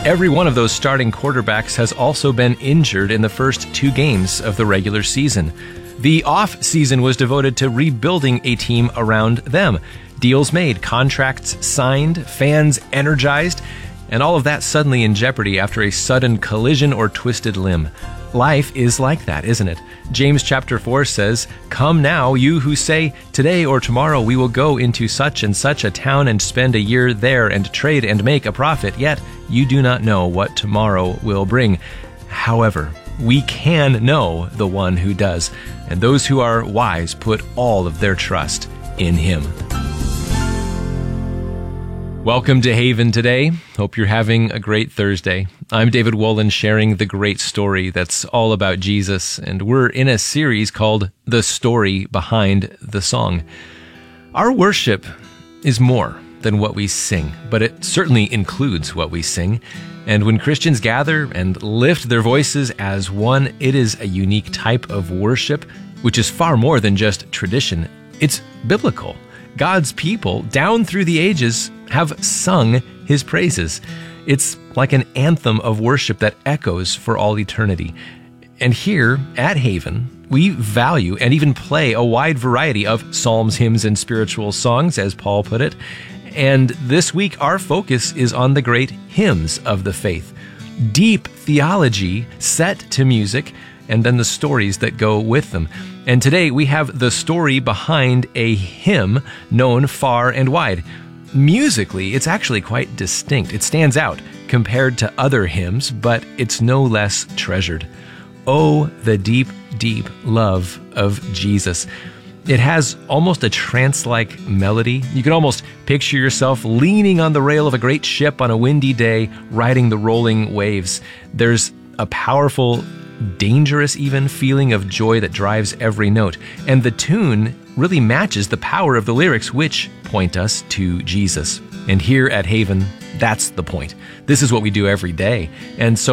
Every one of those starting quarterbacks has also been injured in the first 2 games of the regular season. The off-season was devoted to rebuilding a team around them. Deals made, contracts signed, fans energized, and all of that suddenly in jeopardy after a sudden collision or twisted limb. Life is like that, isn't it? James chapter 4 says, "Come now, you who say, today or tomorrow we will go into such and such a town and spend a year there and trade and make a profit, yet you do not know what tomorrow will bring." However, we can know the one who does, and those who are wise put all of their trust in him. Welcome to Haven today. Hope you're having a great Thursday. I'm David Wolin, sharing the great story that's all about Jesus, and we're in a series called The Story Behind the Song. Our worship is more than what we sing, but it certainly includes what we sing. And when Christians gather and lift their voices as one, it is a unique type of worship, which is far more than just tradition. It's biblical. God's people, down through the ages, have sung his praises. It's like an anthem of worship that echoes for all eternity. And here at Haven, we value and even play a wide variety of psalms, hymns, and spiritual songs, as Paul put it. And this week, our focus is on the great hymns of the faith. Deep theology set to music, and then the stories that go with them. And today we have the story behind a hymn known far and wide. Musically, it's actually quite distinct. It stands out compared to other hymns, but it's no less treasured. Oh, the deep, deep love of Jesus. It has almost a trance-like melody. You can almost picture yourself leaning on the rail of a great ship on a windy day, riding the rolling waves. There's a powerful, dangerous even feeling of joy that drives every note. And the tune really matches the power of the lyrics, which point us to Jesus. And here at Haven, that's the point. This is what we do every day. And so